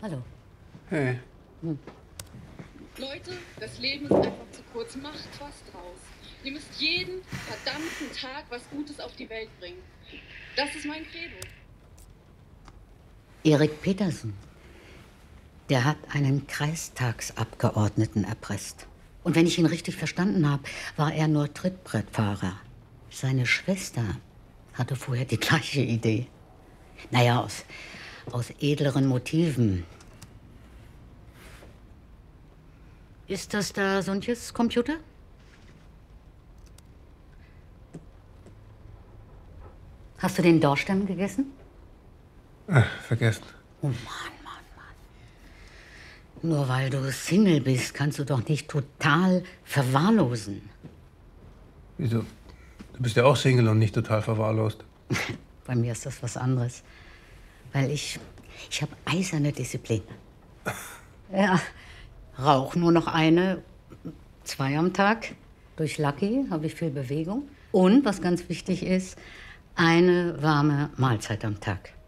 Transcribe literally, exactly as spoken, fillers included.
Hallo. Hey. Hm. Leute, das Leben ist einfach zu kurz. Macht was draus. Ihr müsst jeden verdammten Tag was Gutes auf die Welt bringen. Das ist mein Credo. Erik Petersen. Der hat einen Kreistagsabgeordneten erpresst. Und wenn ich ihn richtig verstanden habe, war er nur Trittbrettfahrer. Seine Schwester hatte vorher die gleiche Idee. Naja, aus, aus edleren Motiven. Ist das da Sontjes Computer? Hast du den Dorschstamm gegessen? Ach, vergessen. Oh Mann, Mann, Mann. Nur weil du Single bist, kannst du doch nicht total verwahrlosen. Wieso? Du bist ja auch Single und nicht total verwahrlost. Bei mir ist das was anderes. Weil ich, ich habe eiserne Disziplin. Ja, rauch nur noch eine, zwei am Tag. Durch Lucky habe ich viel Bewegung. Und, was ganz wichtig ist, eine warme Mahlzeit am Tag.